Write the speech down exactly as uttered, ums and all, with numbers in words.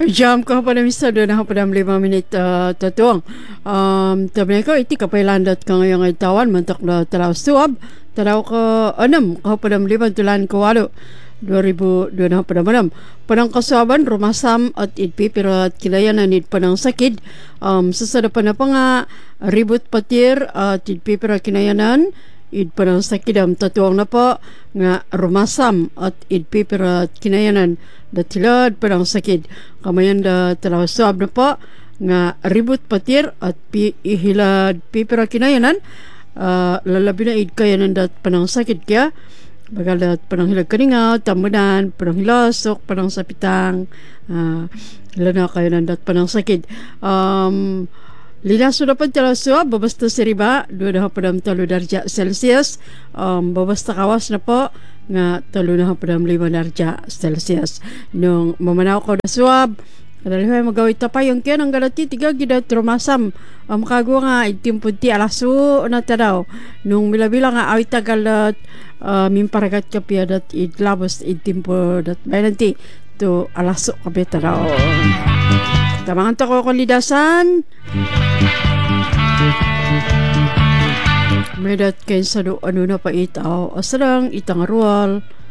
Jam ko pa namin sa doon ako pa namin lima minit uh, tatuang. Um, tabi ko, iti kapailandat ka ngayong ay tawan, mantak na talaw suwab, talaw ka anam, ka pa namin lima tulan ko walo. dua ribu dua na pa naman. Panang kasuaban, rumasam at itpi, pero at kilayan na nid panang sakid. Um, sasada pa na pa nga, ribut patir at itpi, pero kinayanan, id panang sakid am tatuang na po nga rumasam at idpi pero kinayanan datilad panang sakid kamayan da talaw suab na po nga ribut patir at pi ihilad pi pero kinayanan uh, lalabi na id kayanan dat panang sakid kaya bagal dat panang hilag kaningaw tamunan panang hilasok panang sapitang uh, lana kayanan dat panang sakid um Linaso na pa talaw suwab, babasta si riba, doon na hapadam talo darja Celsius, um, babasta kawas na po, nga talo na hapadam lima darja Celsius. Nung mamanaw ko na suwab, kadalihoy magawit na pa yung kaya ng galati, tiga gida trumasam, um, kago nga, itimpunti alaso na tadaw, nung milabila nga awit tagalat, uh, mimparagat kapiadat, itlabos, itimpo, dat bayanti, to alaso kapit tadaw. Tamangan to ko kalidasan. Medat kayo sa do ano na pa itaw. Asarang itang ruwal.